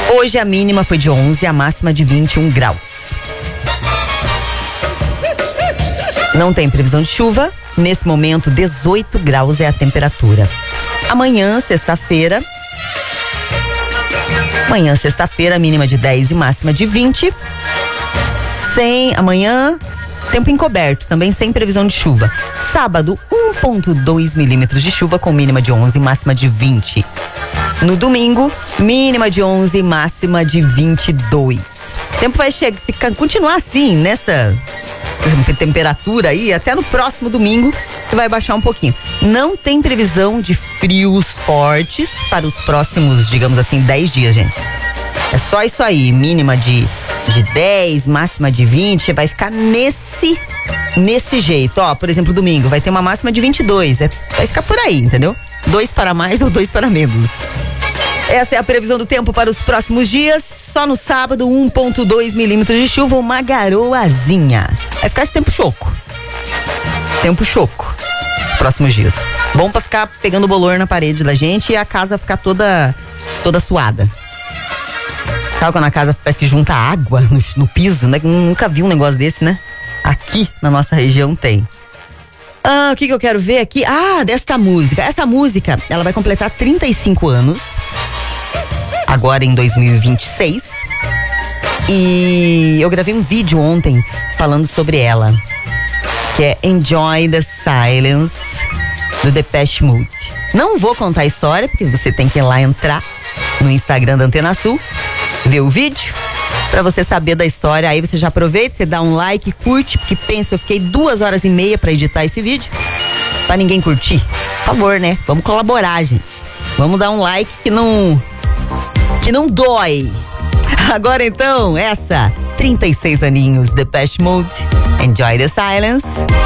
Hoje a mínima foi de 11, a máxima de 21 graus. Não tem previsão de chuva. Nesse momento, 18 graus é a temperatura. Amanhã, sexta-feira, mínima de 10 e máxima de 20. Amanhã, tempo encoberto, também sem previsão de chuva. Sábado, 1,2 milímetros de chuva com mínima de 11 e máxima de 20. No domingo, mínima de 11 e máxima de 22. O tempo vai continuar assim, nessa temperatura aí, até no próximo domingo, que vai baixar um pouquinho. Não tem previsão de frios fortes para os próximos, digamos assim, 10 dias, gente. É só isso aí, mínima de 10, máxima de 20, vai ficar nesse jeito. Ó, por exemplo, domingo vai ter uma máxima de 22, vai ficar por aí, entendeu? 2 para mais ou 2 para menos. Essa é a previsão do tempo para os próximos dias. Só no sábado, 1,2 milímetros de chuva, uma garoazinha. Vai ficar esse tempo choco. Próximos dias. Bom pra ficar pegando bolor na parede da gente e a casa ficar toda suada. Sabe quando a casa parece que junta água no piso, né? Nunca vi um negócio desse, né? Aqui na nossa região tem. O que eu quero ver aqui? Desta música. Essa música, ela vai completar 35 anos. Agora em 2026. E eu gravei um vídeo ontem falando sobre ela. Que é Enjoy the Silence, do Depeche Mode. Não vou contar a história, porque você tem que ir lá entrar no Instagram da Antena Sul, ver o vídeo, pra você saber da história. Aí você já aproveita, você dá um like, curte, porque pensa, eu fiquei 2h30 pra editar esse vídeo, pra ninguém curtir. Por favor, né? Vamos colaborar, gente. Vamos dar um like que não dói. Agora então, 36 aninhos, Depeche Mode, Enjoy the Silence.